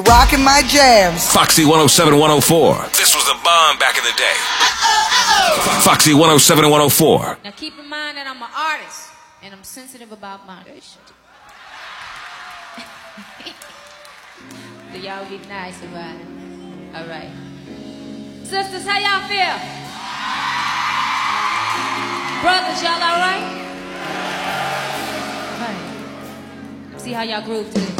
Rocking my jams. Foxy 107 104. This was the bomb back in the day. Foxy 107 and 104. Now keep in mind that I'm an artist and I'm sensitive about moderation. So y'all be nice about it. All right. Sisters, how y'all feel? Brothers, y'all all right? All right. See how y'all groove to this.